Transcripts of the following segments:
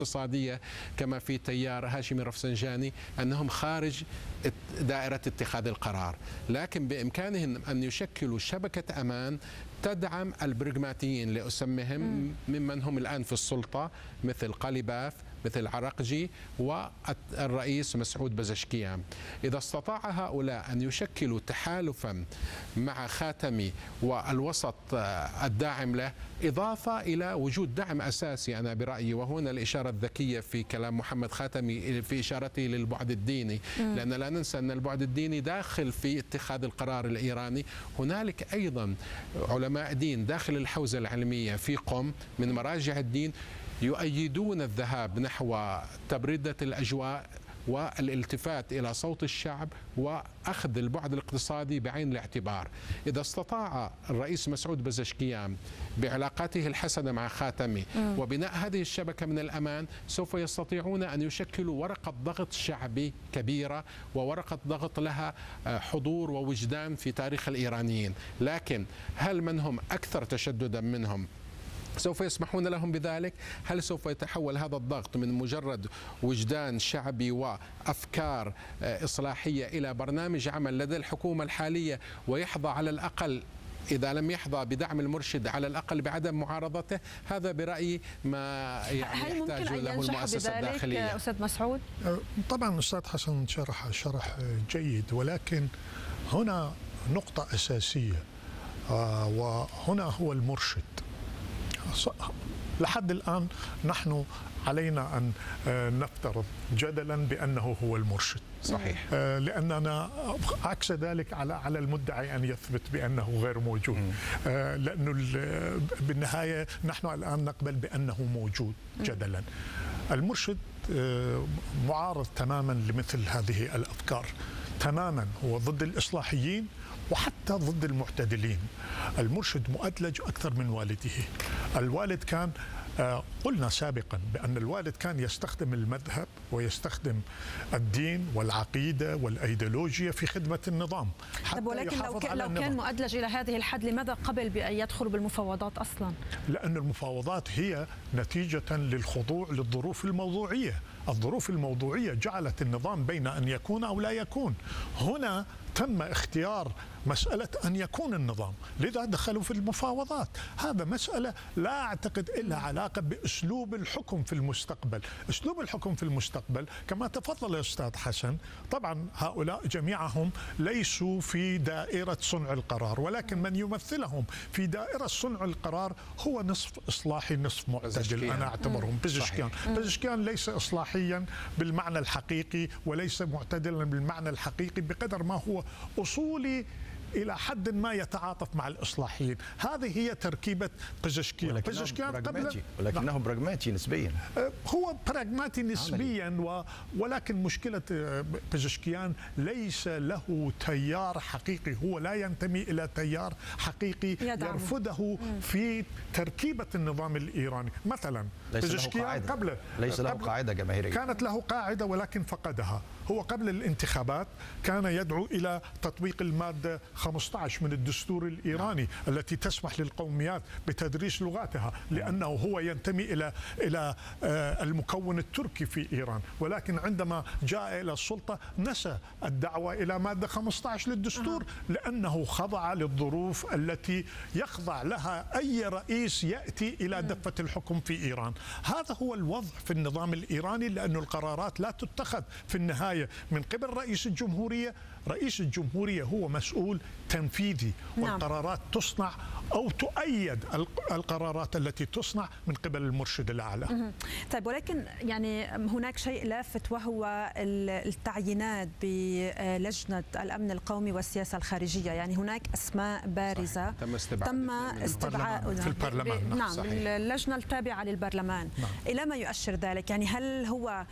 اقتصادية كما في تيار هاشمي رفسنجاني أنهم خارج دائرة اتخاذ القرار، لكن بإمكانهم أن يشكلوا شبكة أمان تدعم البرغماتيين لأسمهم ممن هم الآن في السلطة مثل قليباف، مثل عرقجي والرئيس مسعود بزشكيان. إذا استطاع هؤلاء أن يشكلوا تحالفا مع خاتمي والوسط الداعم له، إضافة إلى وجود دعم أساسي أنا برأيي، وهنا الإشارة الذكية في كلام محمد خاتمي في إشارته للبعد الديني، لأن لا ننسى أن البعد الديني داخل في اتخاذ القرار الإيراني. هنالك أيضا علماء دين داخل الحوزة العلمية في قم من مراجع الدين يؤيدون الذهاب نحو تبريدة الأجواء والالتفات إلى صوت الشعب وأخذ البعد الاقتصادي بعين الاعتبار. إذا استطاع الرئيس مسعود بزشكيان بعلاقاته الحسنة مع خاتمي وبناء هذه الشبكة من الأمان، سوف يستطيعون أن يشكلوا ورقة ضغط شعبي كبيرة وورقة ضغط لها حضور ووجدان في تاريخ الإيرانيين. لكن هل من هم أكثر تشددا منهم سوف يسمحون لهم بذلك؟ هل سوف يتحول هذا الضغط من مجرد وجدان شعبي وأفكار إصلاحية إلى برنامج عمل لدى الحكومة الحالية ويحظى على الأقل، إذا لم يحظى بدعم المرشد على الأقل بعدم معارضته؟ هذا برأيي ما يعني يحتاج له المؤسسة الداخلية. أستاذ مسعود، طبعا أستاذ حسن شرح جيد، ولكن هنا نقطة أساسية وهنا هو المرشد. لحد الآن نحن علينا أن نفترض جدلا بأنه هو المرشد، صحيح، لأننا عكس ذلك على المدعي أن يثبت بأنه غير موجود، لأنه بالنهاية نحن الآن نقبل بأنه موجود جدلا. المرشد معارض تماما لمثل هذه الأفكار، تماما هو ضد الإصلاحيين وحتى ضد المعتدلين. المرشد مؤدلج أكثر من والده. الوالد كان قلنا سابقا بأن الوالد كان يستخدم المذهب ويستخدم الدين والعقيدة والأيديولوجيا في خدمة النظام. طب ولكن لو كان مؤدلج إلى هذه الحد، لماذا قبل بأن يدخل بالمفاوضات أصلا؟ لأن المفاوضات هي نتيجة للخضوع للظروف الموضوعية. الظروف الموضوعية جعلت النظام بين أن يكون أو لا يكون. هنا تم اختيار مسألة أن يكون النظام، لذا دخلوا في المفاوضات. هذا مسألة لا أعتقد إلا علاقة بأسلوب الحكم في المستقبل. أسلوب الحكم في المستقبل كما تفضل الأستاذ حسن، طبعا هؤلاء جميعهم ليسوا في دائرة صنع القرار، ولكن من يمثلهم في دائرة صنع القرار هو نصف إصلاحي نصف معتدل. أنا أعتبرهم بزشكيان ليس إصلاحيا بالمعنى الحقيقي وليس معتدلا بالمعنى الحقيقي، بقدر ما هو أصولي إلى حد ما يتعاطف مع الإصلاحيين. هذه هي تركيبة بزشكيان. ولكنه براغماتي نسبيا. هو براغماتي نسبيا، ولكن مشكلة بزشكيان ليس له تيار حقيقي، هو لا ينتمي إلى تيار حقيقي يرفضه في تركيبة النظام الإيراني. مثلا بزشكيان قبل ليس له قاعدة جماهيرية، كانت له قاعدة ولكن فقدها. هو قبل الانتخابات كان يدعو إلى تطبيق المادة 15 من الدستور الإيراني التي تسمح للقوميات بتدريس لغاتها، لأنه هو ينتمي إلى المكون التركي في إيران، ولكن عندما جاء إلى السلطة نسى الدعوة إلى مادة 15 للدستور، لأنه خضع للظروف التي يخضع لها أي رئيس يأتي إلى دفة الحكم في إيران. هذا هو الوضع في النظام الإيراني، لأن القرارات لا تتخذ في النهاية من قبل رئيس الجمهورية. رئيس الجمهورية هو مسؤول تنفيذي، والقرارات تصنع أو تؤيد القرارات التي تصنع من قبل المرشد الأعلى. طيب، ولكن يعني هناك شيء لافت، وهو التعيينات بلجنة الأمن القومي والسياسة الخارجية. يعني هناك أسماء بارزة تم استبعاد في البرلمان. نعم، اللجنة التابعة للبرلمان. إلى ما يؤشر ذلك؟ يعني هل هو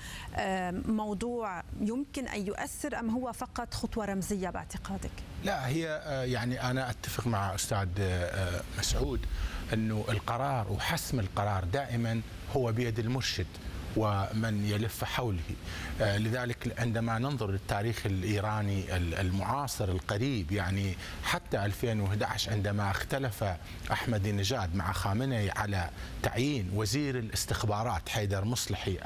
موضوع يمكن أن يؤثر أم هو فقط خطوة رمزية باعتقادك؟ لا، هي يعني أنا أتفق مع أستاذ مسعود أنه القرار وحسم القرار دائما هو بيد المرشد ومن يلف حوله. لذلك عندما ننظر للتاريخ الإيراني المعاصر القريب، يعني حتى 2011 عندما اختلف أحمدي نژاد مع خامنئي على تعيين وزير الاستخبارات حيدر مصلحي